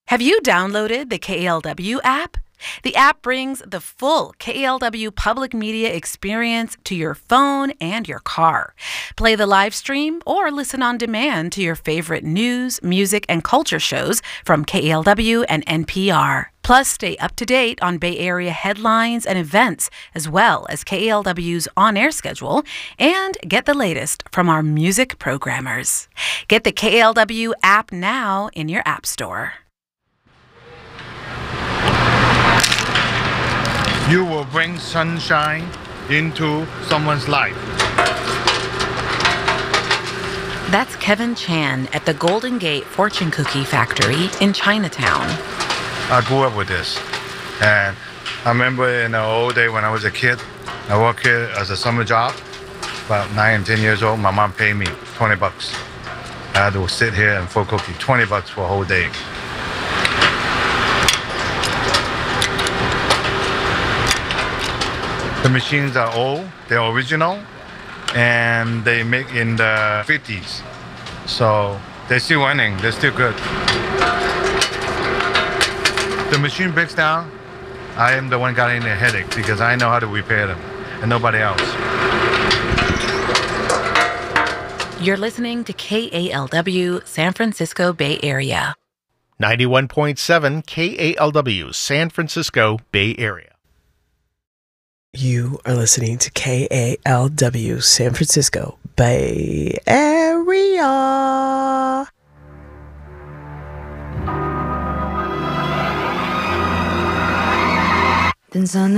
Have you downloaded the KALW app? The app brings the full KALW public media experience to your phone and your car. Play the live stream or listen on demand to your favorite news, music, and culture shows from KALW and NPR. Plus, stay up to date on Bay Area headlines and events, as well as KALW's on-air schedule, and get the latest from our music programmers. Get the KALW app now in your app store. You will bring sunshine into someone's life. That's Kevin Chan at the Golden Gate Fortune Cookie Factory in Chinatown. I grew up with this. And I remember in the old day when I was a kid, I worked here as a summer job. About 9 and 10 years old, my mom paid me $20. I had to sit here and full cookie, $20 for a whole day. The machines are old, they're original, and they make in the 50s. So they're still running, they're still good. The machine breaks down, I am the one getting a headache because I know how to repair them, and nobody else. You're listening to KALW, San Francisco Bay Area. 91.7 KALW, San Francisco Bay Area. You are listening to KALW, San Francisco Bay Area. Then